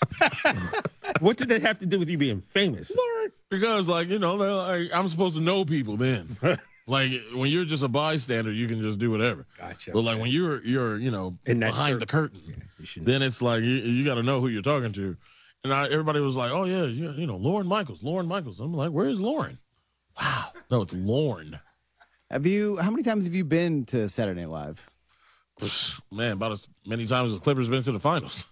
What did that have to do with you being famous? Because, like, you know, I'm supposed to know people then. Like, when you're just a bystander, you can just do whatever. Gotcha. But, like, when you're you know, In that behind the curtain, then it's like you got to know who you're talking to. And everybody was like, oh, yeah, you know, Lorne Michaels. I'm like, where's Lauren? Wow. No, it's Lorne. How many times have you been to Saturday Night Live? Man, about as many times as the Clippers been to the finals.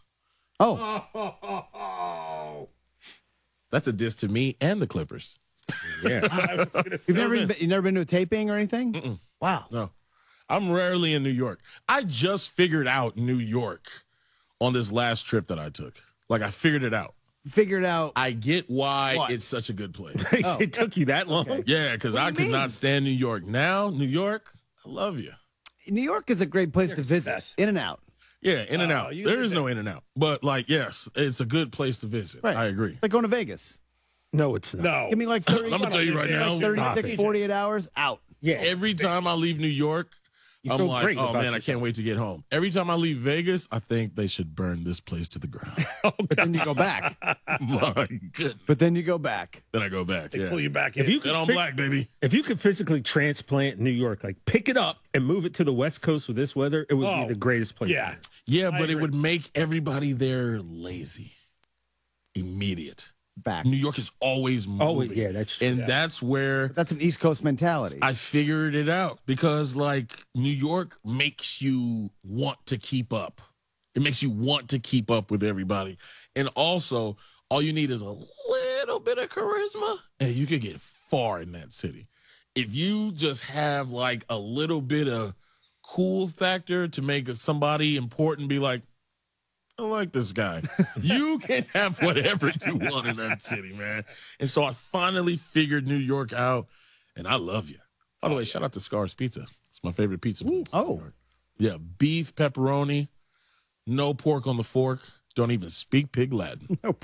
Oh. That's a diss to me and the Clippers. Yeah. You've never been to a taping or anything? Mm-mm. Wow. No. I'm rarely in New York. I just figured out New York on this last trip that I took. Like, I figured it out. I get why it's such a good place. It took you that long? Okay. Yeah, because I could not stand New York. Now, New York, I love you. New York is a great place to visit. In and out. Yeah, in and out. There is no in and out. But, like, yes, it's a good place to visit. Right. I agree. It's like going to Vegas. No, it's not. No. Give me like 30, I'm going to tell you right now. 36, 48 hours out. Yeah. Every time I leave New York, You I'm feel like, great oh, about man, I yourself. can't wait to get home. Every time I leave Vegas, I think they should burn this place to the ground. But then you go back. My goodness. But then you go back. Then I go back. They Yeah. pull you back in. If you And I'm could black, baby. If you could physically transplant New York, like pick it up and move it to the West Coast with this weather, it would be the greatest place. Yeah. Yeah, I but it agree. would make everybody there lazy. Immediate. Back. New York is always moving. Always, yeah, that's true. And that's where That's an East Coast mentality. I figured it out because, like, New York makes you want to keep up. It makes you want to keep up with everybody. And also, all you need is a little bit of charisma, and you could get far in that city. If you just have, like, a little bit of cool factor to make somebody important be like, I like this guy. You can have whatever you want in that city, man. And so I finally figured New York out, and I love you. By the way, shout out to Scar's Pizza. It's my favorite pizza place. in New York. Yeah, beef, pepperoni, no pork on the fork. Don't even speak pig Latin.